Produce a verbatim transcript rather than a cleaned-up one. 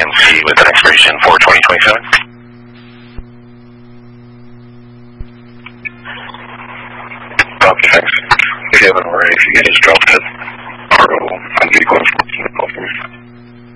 M C with an expiration for twenty twenty-seven. Okay, thanks. If you haven't already, if you could just